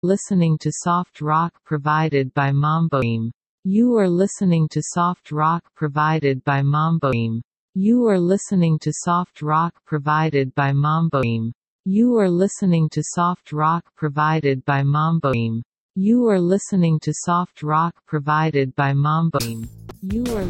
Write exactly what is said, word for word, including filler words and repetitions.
listening to soft rock provided by Mamboim. You are listening to soft rock provided by Mamboim. You are listening to soft rock provided by Mamboim. You are listening to soft rock provided by Mamboim. You are listening to soft rock provided by Mamboim. You are